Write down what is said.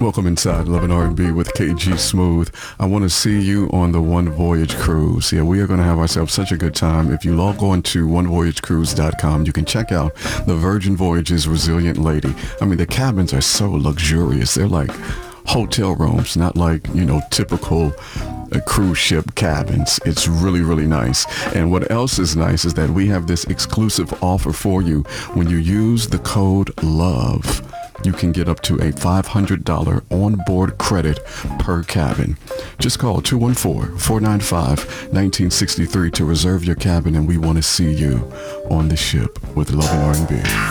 Welcome inside Love and R&B with KG Smooth. I want to see you on the One Voyage Cruise. Yeah, we are going to have ourselves such a good time. If you log on to onevoyagecruise.com, you can check out the Virgin Voyages Resilient Lady. I mean, the cabins are so luxurious. They're like hotel rooms, not like, typical cruise ship cabins. It's really, really nice. And what else is nice is that we have this exclusive offer for you. When you use the code LOVE, you can get up to a $500 onboard credit per cabin. Just call 214-495-1963 to reserve your cabin, and we want to see you on the ship with Love and R&B.